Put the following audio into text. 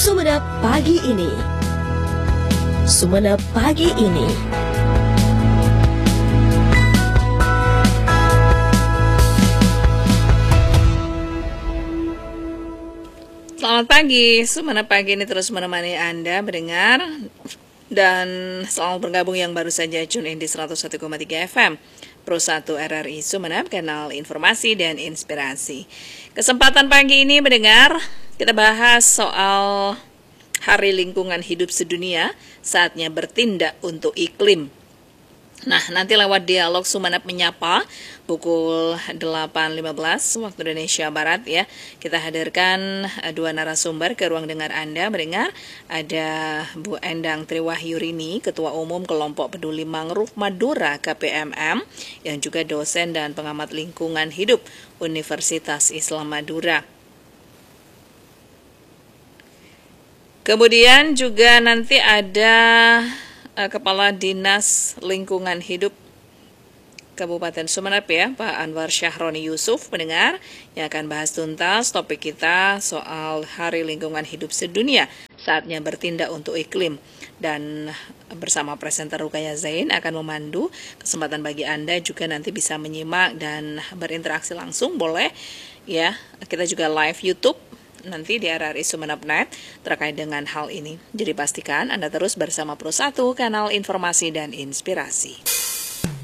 Sumenep Pagi Ini. Sumenep Pagi Ini. Selamat pagi, Sumenep Pagi Ini terus menemani Anda mendengar dan selamat bergabung yang baru saja tune in di 101,3 FM Pro 1 RRI Sumenep, kanal informasi dan inspirasi. Kesempatan pagi ini mendengar, kita bahas soal Hari Lingkungan Hidup Sedunia, saatnya bertindak untuk iklim. Nah, nanti lewat dialog Sumenep Menyapa pukul 8.15 waktu Indonesia Barat ya, kita hadirkan dua narasumber ke ruang dengar Anda mendengar. Ada Bu Endang Triwahyurini, Ketua Umum Kelompok Peduli Mangrove Madura KPMM, yang juga dosen dan pengamat lingkungan hidup Universitas Islam Madura. Kemudian juga nanti ada Kepala Dinas Lingkungan Hidup Kabupaten Sumenep ya, Pak Anwar Syahroni Yusuf mendengar, yang akan bahas tuntas topik kita soal Hari Lingkungan Hidup Sedunia, saatnya bertindak untuk iklim. Dan bersama presenter Rukaya Zain akan memandu. Kesempatan bagi Anda juga nanti bisa menyimak dan berinteraksi langsung, boleh ya. Kita juga live YouTube nanti di RRI Sumenep.net terkait dengan hal ini. Jadi pastikan Anda terus bersama Pro 1, kanal informasi dan inspirasi.